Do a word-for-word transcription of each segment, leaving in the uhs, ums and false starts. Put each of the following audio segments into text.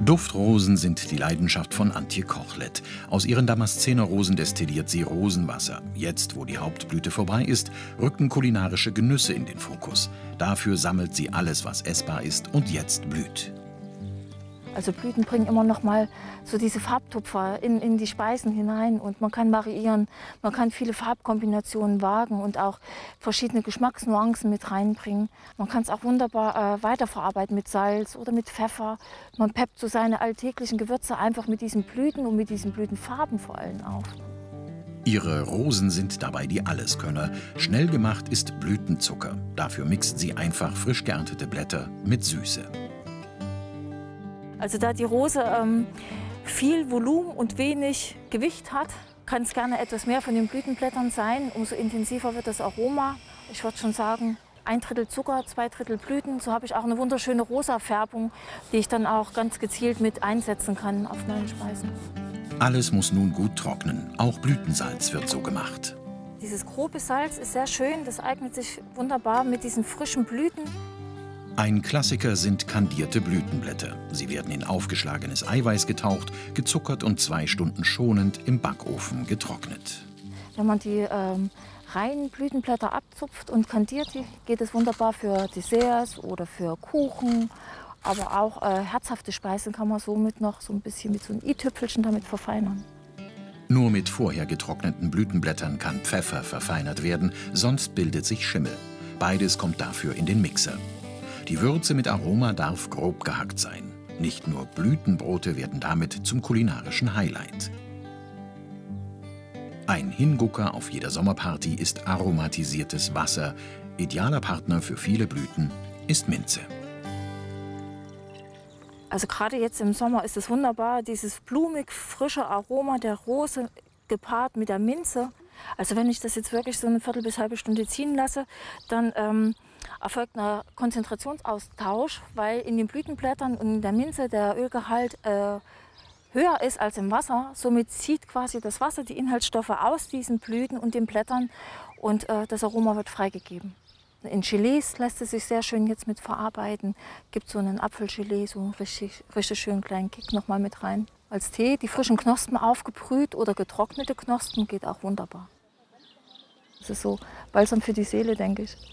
Duftrosen sind die Leidenschaft von Antje Kochlet. Aus ihren Damaszenerrosen destilliert sie Rosenwasser. Jetzt, wo die Hauptblüte vorbei ist, rücken kulinarische Genüsse in den Fokus. Dafür sammelt sie alles, was essbar ist und jetzt blüht. Also Blüten bringen immer noch mal so diese Farbtupfer in, in die Speisen hinein und man kann variieren, man kann viele Farbkombinationen wagen und auch verschiedene Geschmacksnuancen mit reinbringen. Man kann es auch wunderbar äh, weiterverarbeiten mit Salz oder mit Pfeffer. Man peppt so seine alltäglichen Gewürze einfach mit diesen Blüten und mit diesen Blütenfarben vor allem auf. Ihre Rosen sind dabei die Alleskönner. Schnell gemacht ist Blütenzucker. Dafür mixt sie einfach frisch geerntete Blätter mit Süße. Also da die Rose ähm, viel Volumen und wenig Gewicht hat, kann es gerne etwas mehr von den Blütenblättern sein. Umso intensiver wird das Aroma. Ich würde schon sagen, ein Drittel Zucker, zwei Drittel Blüten. So habe ich auch eine wunderschöne rosa Färbung, die ich dann auch ganz gezielt mit einsetzen kann auf meinen Speisen. Alles muss nun gut trocknen. Auch Blütensalz wird so gemacht. Dieses grobe Salz ist sehr schön. Das eignet sich wunderbar mit diesen frischen Blüten. Ein Klassiker sind kandierte Blütenblätter. Sie werden in aufgeschlagenes Eiweiß getaucht, gezuckert und zwei Stunden schonend im Backofen getrocknet. Wenn man die ähm, reinen Blütenblätter abzupft und kandiert, geht es wunderbar für Desserts oder für Kuchen. Aber auch äh, herzhafte Speisen kann man somit noch so ein bisschen mit so einem i-Tüpfelchen damit verfeinern. Nur mit vorher getrockneten Blütenblättern kann Pfeffer verfeinert werden, sonst bildet sich Schimmel. Beides kommt dafür in den Mixer. Die Würze mit Aroma darf grob gehackt sein. Nicht nur Blütenbrote werden damit zum kulinarischen Highlight. Ein Hingucker auf jeder Sommerparty ist aromatisiertes Wasser. Idealer Partner für viele Blüten ist Minze. Also gerade jetzt im Sommer ist es wunderbar, dieses blumig frische Aroma der Rose gepaart mit der Minze. Also wenn ich das jetzt wirklich so eine Viertel bis halbe Stunde ziehen lasse, dann ähm, erfolgt ein Konzentrationsaustausch, weil in den Blütenblättern und in der Minze der Ölgehalt äh, höher ist als im Wasser. Somit zieht quasi das Wasser die Inhaltsstoffe aus diesen Blüten und den Blättern und äh, das Aroma wird freigegeben. In Gelees lässt es sich sehr schön jetzt mit verarbeiten. Gibt so einen Apfelgelee, so einen richtig, richtig schönen kleinen Kick noch mal mit rein. Als Tee, die frischen Knospen aufgebrüht oder getrocknete Knospen geht auch wunderbar. Das ist so Balsam für die Seele, denke ich.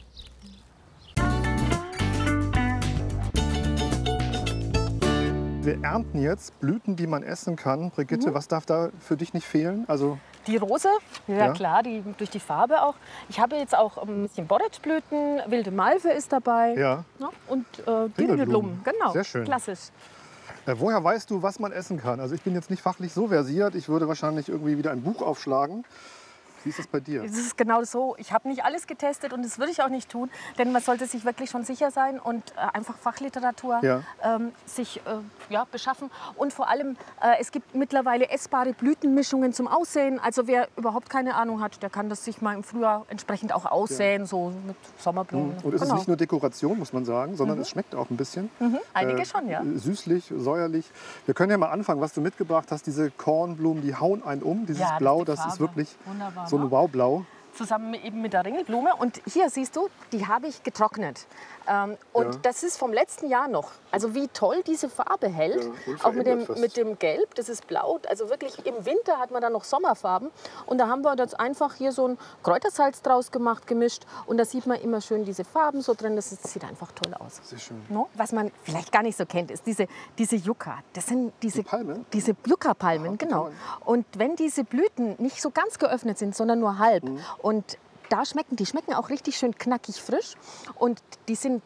Wir ernten jetzt Blüten, die man essen kann. Brigitte, mhm. was darf da für dich nicht fehlen? Also die Rose, ja, ja klar, die, durch die Farbe auch. Ich habe jetzt auch ein bisschen Borretschblüten, wilde Malve ist dabei. Ja. Ja, und äh, Dinkelblumen, genau. Sehr schön. Klassisch. Äh, woher weißt du, was man essen kann? Also ich bin jetzt nicht fachlich so versiert. Ich würde wahrscheinlich irgendwie wieder ein Buch aufschlagen. Wie ist das bei dir? Es ist genau so. Ich habe nicht alles getestet und das würde ich auch nicht tun, denn man sollte sich wirklich schon sicher sein und äh, einfach Fachliteratur ja. ähm, sich äh, ja, beschaffen. Und vor allem, äh, es gibt mittlerweile essbare Blütenmischungen zum Aussehen. Also wer überhaupt keine Ahnung hat, der kann das sich mal im Frühjahr entsprechend auch aussäen, ja. so mit Sommerblumen. Und es genau. ist nicht nur Dekoration, muss man sagen, sondern mhm. es schmeckt auch ein bisschen. Mhm. Einige äh, schon, ja. Süßlich, säuerlich. Wir können ja mal anfangen, was du mitgebracht hast. Diese Kornblumen, die hauen einen um. Dieses ja, Blau, das, das ist wirklich wunderbar, so ein Wow-Blau. Zusammen eben mit der Ringelblume. Und hier siehst du, die habe ich getrocknet. Ähm, und ja. das ist vom letzten Jahr noch. Also wie toll diese Farbe hält. Ja, auch mit dem, mit dem Gelb, das ist blau. Also wirklich im Winter hat man dann noch Sommerfarben. Und da haben wir jetzt einfach hier so ein Kräutersalz draus gemacht, gemischt. Und da sieht man immer schön diese Farben so drin. Das, ist, das sieht einfach toll aus. Sehr schön. No? Was man vielleicht gar nicht so kennt, ist diese, diese Yucca. Das sind diese, die Palmen? Diese Yucca-Palmen, genau. Und wenn diese Blüten nicht so ganz geöffnet sind, sondern nur halb, mhm. und da schmecken, die schmecken auch richtig schön knackig frisch und die sind